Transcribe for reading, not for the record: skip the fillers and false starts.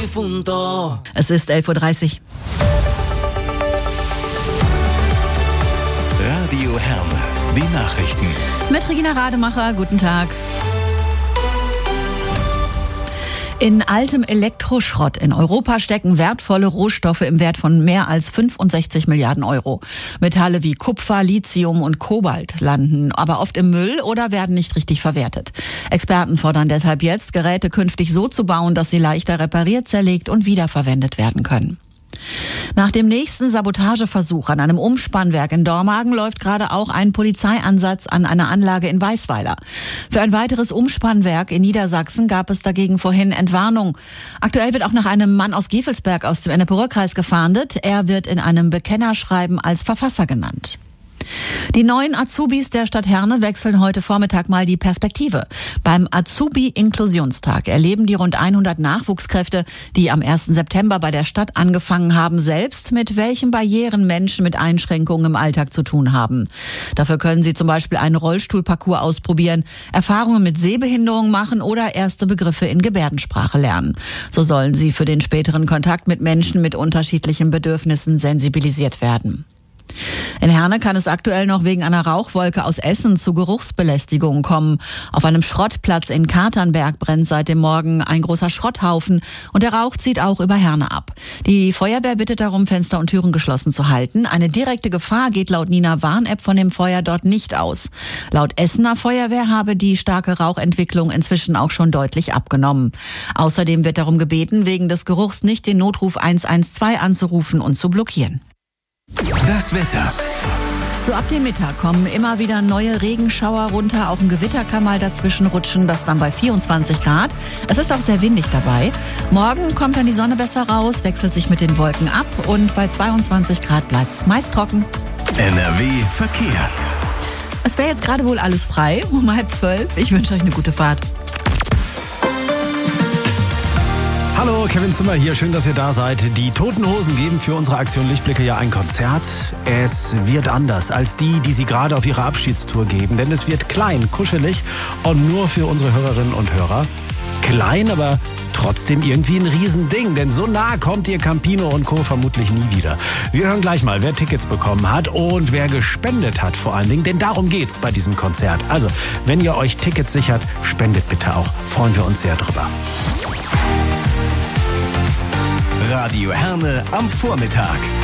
difunto. Es ist 11.30 Uhr. Radio Herne, die Nachrichten. Mit Regina Rademacher, guten Tag. In altem Elektroschrott in Europa stecken wertvolle Rohstoffe im Wert von mehr als 65 Milliarden Euro. Metalle wie Kupfer, Lithium und Kobalt landen aber oft im Müll oder werden nicht richtig verwertet. Experten fordern deshalb jetzt, Geräte künftig so zu bauen, dass sie leichter repariert, zerlegt und wiederverwendet werden können. Nach dem nächsten Sabotageversuch an einem Umspannwerk in Dormagen läuft gerade auch ein Polizeieinsatz an einer Anlage in Weisweiler. Für ein weiteres Umspannwerk in Niedersachsen gab es dagegen vorhin Entwarnung. Aktuell wird auch nach einem Mann aus Gevelsberg aus dem Ennepe-Ruhr-Kreis gefahndet. Er wird in einem Bekennerschreiben als Verfasser genannt. Die neuen Azubis der Stadt Herne wechseln heute Vormittag mal die Perspektive. Beim Azubi-Inklusionstag erleben die rund 100 Nachwuchskräfte, die am 1. September bei der Stadt angefangen haben, selbst mit welchen Barrieren Menschen mit Einschränkungen im Alltag zu tun haben. Dafür können sie zum Beispiel einen Rollstuhlparcours ausprobieren, Erfahrungen mit Sehbehinderung machen oder erste Begriffe in Gebärdensprache lernen. So sollen sie für den späteren Kontakt mit Menschen mit unterschiedlichen Bedürfnissen sensibilisiert werden. In Herne kann es aktuell noch wegen einer Rauchwolke aus Essen zu Geruchsbelästigungen kommen. Auf einem Schrottplatz in Katernberg brennt seit dem Morgen ein großer Schrotthaufen und der Rauch zieht auch über Herne ab. Die Feuerwehr bittet darum, Fenster und Türen geschlossen zu halten. Eine direkte Gefahr geht laut Nina Warn-App von dem Feuer dort nicht aus. Laut Essener Feuerwehr habe die starke Rauchentwicklung inzwischen auch schon deutlich abgenommen. Außerdem wird darum gebeten, wegen des Geruchs nicht den Notruf 112 anzurufen und zu blockieren. Das Wetter. So ab dem Mittag kommen immer wieder neue Regenschauer runter. Auch ein Gewitter kann mal dazwischen rutschen, das dann bei 24 Grad. Es ist auch sehr windig dabei. Morgen kommt dann die Sonne besser raus, wechselt sich mit den Wolken ab und bei 22 Grad bleibt es meist trocken. NRW Verkehr. Es wäre jetzt gerade wohl alles frei um 11:30. Ich wünsche euch eine gute Fahrt. Hallo, Kevin Zimmer hier. Schön, dass ihr da seid. Die Toten Hosen geben für unsere Aktion Lichtblicke ja ein Konzert. Es wird anders als die sie gerade auf ihrer Abschiedstour geben. Denn es wird klein, kuschelig und nur für unsere Hörerinnen und Hörer. Klein, aber trotzdem irgendwie ein Riesending. Denn so nah kommt ihr Campino und Co. vermutlich nie wieder. Wir hören gleich mal, wer Tickets bekommen hat und wer gespendet hat vor allen Dingen. Denn darum geht's bei diesem Konzert. Also, wenn ihr euch Tickets sichert, spendet bitte auch. Freuen wir uns sehr drüber. Radio Herne am Vormittag.